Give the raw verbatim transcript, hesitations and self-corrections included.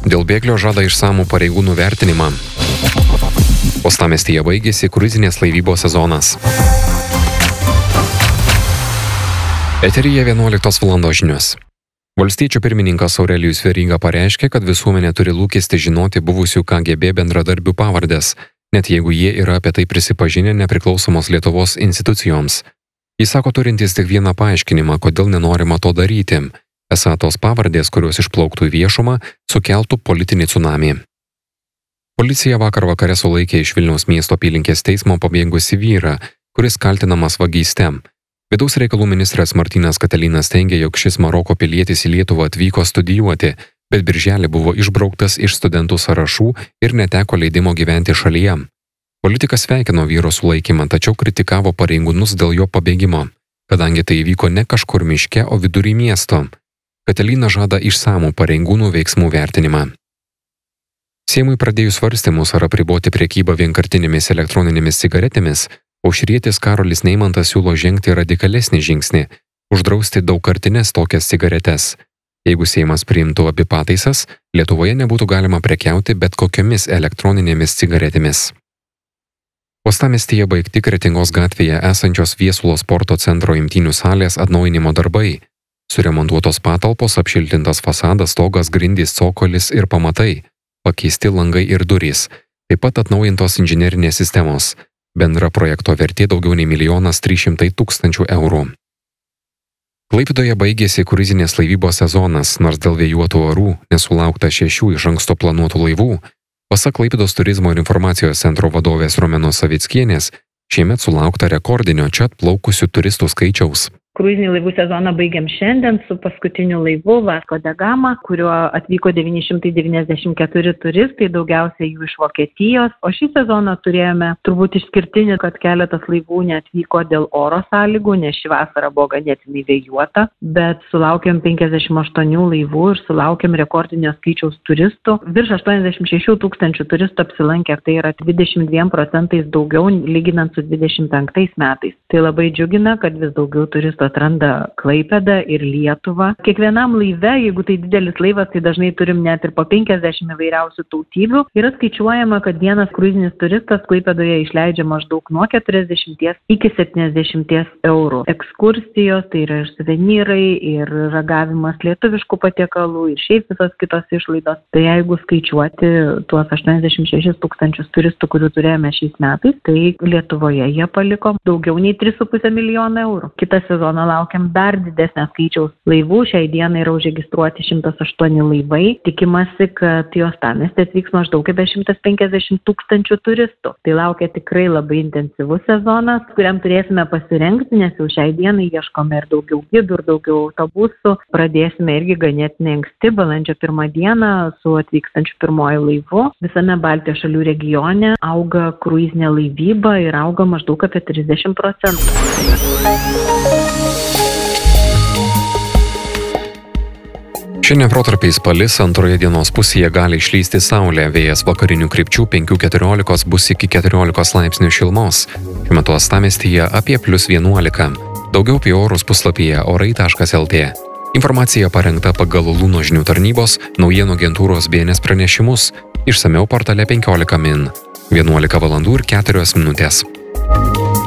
Dėl bėglio žada išsamų pareigūnų vertinimą. Uostamiestyje baigėsi kruizinės laivybos sezonas. Eteryje vienuoliktos valandos žinios. Valstiečių pirmininkas Aurelijus Veryga pareiškė, kad visuomenė turi lūkestį žinoti buvusių K G B bendradarbių pavardės, net jeigu jie yra apie tai prisipažinę nepriklausomos Lietuvos institucijoms. Jis sako turintis tik vieną paaiškinimą, kodėl nenorima to daryti. Esą tos pavardės, kurios išplauktų į viešumą, sukeltų politinį tsunamį. Policija vakar vakare sulaikė iš Vilniaus miesto apylinkės teismo pabėgusį vyrą, kuris kaltinamas vagyste. Vidaus reikalų ministras Martynas Katalinas teigia, jog šis Maroko pilietis į Lietuvą atvyko studijuoti, bet birželį buvo išbrauktas iš studentų sąrašų ir neteko leidimo gyventi šalyje. Politikas sveikino vyro sulaikymą, tačiau kritikavo pareigūnus dėl jo pabėgimo, kadangi tai įvyko ne kažkur miške, o vidury miesto. Katalinas žada išsamų pareigūnų veiksmų vertinimą. Seimui pradėjus svarstymus ar apriboti prekybą vienkartinėmis elektroninėmis cigaretėmis, aušrietis Karolis Neimantas siūlo žengti radikalesnį žingsnį – uždrausti daugkartines tokias cigaretes. Jeigu Seimas priimtų abi pataisas, Lietuvoje nebūtų galima prekiauti bet kokiomis elektroninėmis cigaretėmis. Uostamiestyje baigti Kretingos gatvėje esančios Viesulo sporto centro imtynių salės atnaujinimo darbai. Suremontuotos patalpos, apšiltintas fasadas, stogas, grindys, cokolis ir pamatai, pakeisti langai ir durys, taip pat atnaujintos inžinerinės sistemos. Bendra projekto vertė daugiau nei milijonas trys šimtai tūkstančių eurų. Klaipėdoje baigėsi kruizinės laivybos sezonas, nors dėl vėjuotų orų nesulaukta šešių iš anksto planuotų laivų. Pasak Klaipėdos turizmo ir informacijos centro vadovės Romenos Savickienės, šiemet sulaukta rekordinio čia atplaukusių turistų skaičiaus. Kruizinį laivų sezoną baigiam šiandien su paskutiniu laivu Vasco da Gama, kuriuo atvyko devyni šimtai devyniasdešimt keturi turistai, daugiausiai jų iš Vokietijos. O šį sezoną turėjome turbūt išskirtinį, kad keletas laivų neatvyko dėl oro sąlygų, nes ši vasara buvo ganėtinai vėjuota, bet sulaukėm penkiasdešimt aštuonių laivų ir sulaukėm rekordinio skaičiaus turistų. Virš aštuoniasdešimt šešių tūkstančių turistų apsilankė, tai yra dvidešimt dviem procentais daugiau lyginant su dvidešimt penktais metais. Tai labai džiugina, kad vis daugiau turistų atranda Klaipėdą ir Lietuvą. Kiekvienam laive, jeigu tai didelis laivas, tai dažnai turim net ir po penkiasdešimt įvairiausių tautybių. Yra skaičiuojama, kad vienas kruizinis turistas Klaipėdoje išleidžia maždaug nuo keturiasdešimties iki septyniasdešimties eurų. Ekskursijos, tai yra ir suvenyrai, ir ragavimas lietuviškų patiekalų, ir šiaip visos kitos išlaidos. Tai jeigu skaičiuoti tuos aštuoniasdešimt šešis tūkstančius turistų, kurių turėjome šiais metais, tai Lietuvoje jie paliko daugiau nei tris su puse milijono eurų. Kitą sezoną laukiam dar didesnio skaičiaus laivų. Šiai dienai yra užregistruoti šimtas aštuoni laivai. Tikimasi, kad į Uostamiestį atvyks maždaug apie šimtas penkiasdešimt tūkstančių turistų. Tai laukia tikrai labai intensyvus sezonas, kuriam turėsime pasirengti, nes jau šiai dienai ieškome ir daugiau gidų, ir daugiau autobusų. Pradėsime irgi ganėtinai anksti, balandžio pirmą dieną su atvykstančiu pirmoju laivu. Visame Baltijos šalių regione auga kruizinė laivyba ir auga maždaug apie trisdešimt procentų. Šiandien protarpiais palis, antroje dienos pusėje gali išlysti saulė, vėjas vakarinių krypčių penkių keturiolikos bus iki keturiolikos laipsnių šilumos. Šiuo metu Uostamiestyje apie plius vienuolika. Daugiau apie orus puslapyje orai taškas el tė. Informacija parengta pagal Luno žinių tarnybos naujienų agentūros B N S pranešimus. Išsamiau portale penkiolika min. vienuolika valandų ir keturios minutės.